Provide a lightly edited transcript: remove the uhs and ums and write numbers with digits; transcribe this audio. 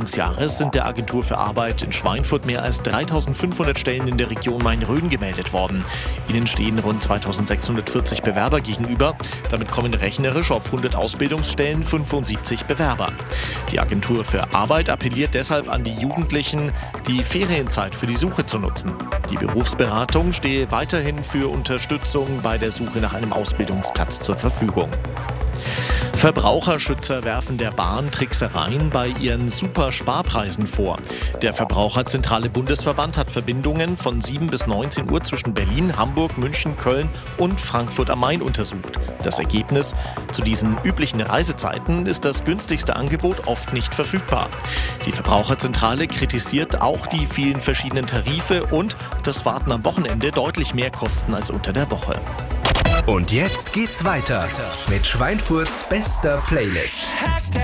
Ausbildungsjahres sind der Agentur für Arbeit in Schweinfurt mehr als 3.500 Stellen in der Region Main-Rhön gemeldet worden. Ihnen stehen rund 2.640 Bewerber gegenüber. Damit kommen rechnerisch auf 100 Ausbildungsstellen 75 Bewerber. Die Agentur für Arbeit appelliert deshalb an die Jugendlichen, die Ferienzeit für die Suche zu nutzen. Die Berufsberatung stehe weiterhin für Unterstützung bei der Suche nach einem Ausbildungsplatz zur Verfügung. Verbraucherschützer werfen der Bahn Tricksereien bei ihren Super-Sparpreisen vor. Der Verbraucherzentrale Bundesverband hat Verbindungen von 7 bis 19 Uhr zwischen Berlin, Hamburg, München, Köln und Frankfurt am Main untersucht. Das Ergebnis: Zu diesen üblichen Reisezeiten ist das günstigste Angebot oft nicht verfügbar. Die Verbraucherzentrale kritisiert auch die vielen verschiedenen Tarife und das Warten am Wochenende deutlich mehr kosten als unter der Woche. Und jetzt geht's weiter mit Schweinfurts bester Playlist.